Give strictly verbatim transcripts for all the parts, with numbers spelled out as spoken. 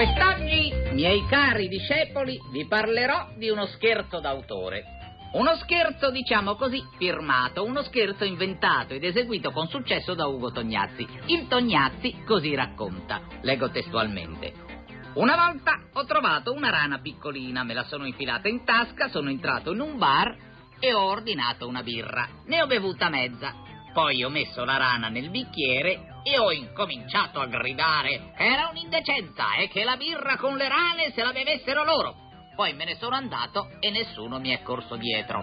Quest'oggi, miei cari discepoli, vi parlerò di uno scherzo d'autore. Uno scherzo, diciamo così, firmato, uno scherzo inventato ed eseguito con successo da Ugo Tognazzi. Il Tognazzi così racconta, leggo testualmente. Una volta ho trovato una rana piccolina, me la sono infilata in tasca, sono entrato in un bar e ho ordinato una birra. Ne ho bevuta mezza. Poi ho messo la rana nel bicchiere e ho incominciato a gridare. Era un'indecenza e che la birra con le rane se la bevessero loro. Poi me ne sono andato e nessuno mi è corso dietro.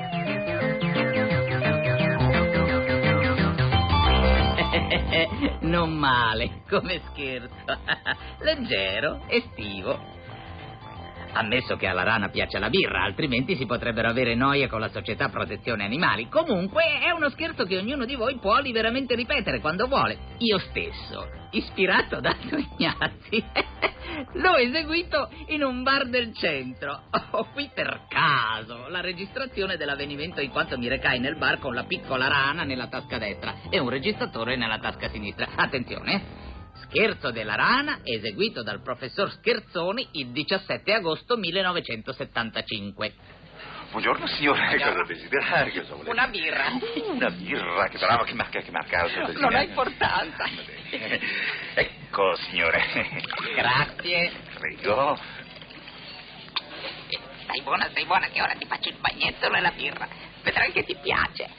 Non male, come scherzo. Leggero, estivo. Ammesso che alla rana piaccia la birra, altrimenti si potrebbero avere noie con la Società Protezione Animali. Comunque è uno scherzo che ognuno di voi può liberamente ripetere quando vuole. Io stesso, ispirato da Tognazzi, l'ho eseguito in un bar del centro. Ho qui per caso la registrazione dell'avvenimento in quanto mi recai nel bar con la piccola rana nella tasca destra e un registratore nella tasca sinistra. Attenzione, eh. Scherzo della rana eseguito dal professor Scherzoni il diciassette agosto millenovecentosettantacinque. Buongiorno signore, Buongiorno. cosa desidera? Che so, Una birra. Una birra, che bravo, che marca, che marca. No, non ha importanza. Ecco signore. Grazie. Prego. Stai buona, stai buona, che ora ti faccio il bagnettolo e la birra. Vedrai che ti piace.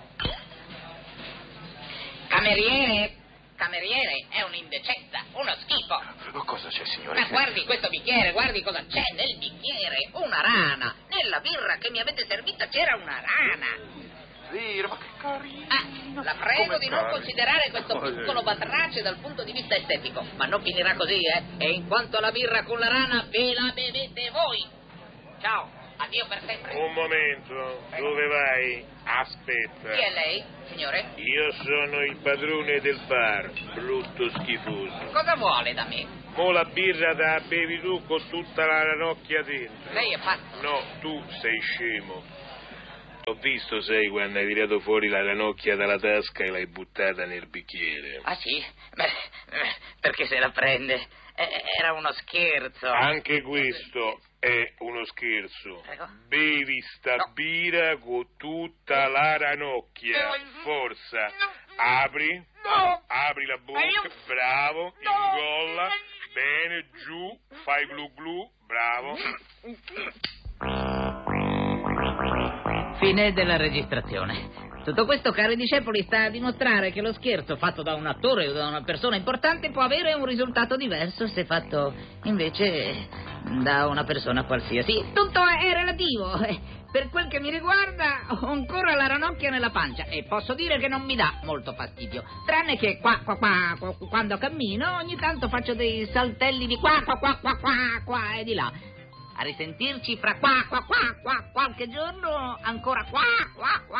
Cameriere, cameriere, è un'indecenza, uno schifo. Oh, cosa c'è signore? Ma guardi questo bicchiere, guardi cosa c'è nel bicchiere, una rana. Nella birra che mi avete servita c'era una rana. Vero, ma che carino. Ah, la prego Come di non carino. considerare questo Oh, piccolo sì. batrace dal punto di vista estetico. Ma non finirà così, eh. E in quanto alla birra con la rana, ve la bevete voi. Ciao, addio per sempre. Un momento, dove vai? Aspetta. Chi è lei, signore? Io sono il padrone del bar, brutto schifoso. Cosa vuole da me? Mo la birra te la bevi tu con tutta la ranocchia dentro. Lei è pazzo. No, tu sei scemo. Ho visto, sai, quando hai tirato fuori la ranocchia dalla tasca e l'hai buttata nel bicchiere. Ah sì? Beh, eh, perché se la prende? Eh, Era uno scherzo. Anche questo è uno scherzo. Prego. Bevi sta No. birra con tutta la ranocchia. No. Forza. No. Apri. No! Apri la bocca. Aiuto. Bravo. No. Ingolla. Bene, giù. Fai glu glu. Bravo. Fine della registrazione. Tutto questo, cari discepoli, sta a dimostrare che lo scherzo fatto da un attore o da una persona importante può avere un risultato diverso se fatto invece da una persona qualsiasi. Tutto è relativo. Per quel che mi riguarda, ho ancora la ranocchia nella pancia e posso dire che non mi dà molto fastidio. Tranne che qua, qua, qua, qua, quando cammino, ogni tanto faccio dei saltelli di qua, qua, qua, qua, qua, qua e di là. A risentirci fra qua, qua, qua, qua, qualche giorno, ancora qua, qua, qua.